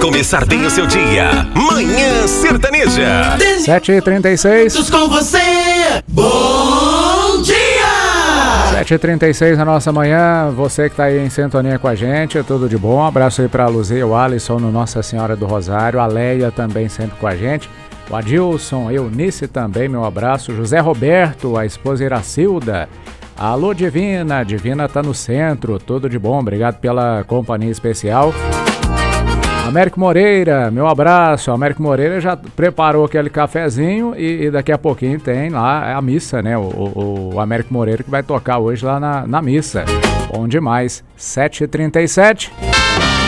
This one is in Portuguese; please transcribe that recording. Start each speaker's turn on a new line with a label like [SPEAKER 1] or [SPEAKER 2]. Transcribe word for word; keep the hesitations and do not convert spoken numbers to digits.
[SPEAKER 1] começar bem o seu dia. Manhã Sertaneja.
[SPEAKER 2] sete e trinta e seis.
[SPEAKER 3] Com você. Bom dia!
[SPEAKER 2] sete e trinta e seis na nossa manhã. Você que tá aí em sintonia com a gente, tudo de bom. Um abraço aí pra Luzia, o Alisson no Nossa Senhora do Rosário. A Leia também sempre com a gente. O Adilson, Eunice também, meu abraço. José Roberto, a esposa Iracilda. Alô, Divina. Divina tá no centro, tudo de bom. Obrigado pela companhia especial. Américo Moreira, meu abraço. Américo Moreira já preparou aquele cafezinho e, e daqui a pouquinho tem lá a missa, né? O, o, o Américo Moreira que vai tocar hoje lá na, na missa. Bom demais. sete e trinta e sete.